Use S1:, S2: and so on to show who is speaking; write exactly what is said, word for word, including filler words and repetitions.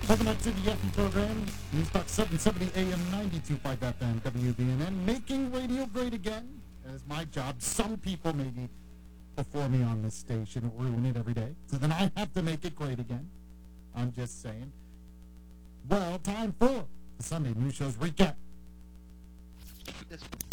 S1: Welcome back to the F E program. News Talk seven seventy A M ninety-two point five F M W B N N. Making radio great again is my job. Some people maybe before me on this station ruin it every day. So then I have to make it great again. I'm just saying. Well, time for the Sunday News Show's recap.
S2: This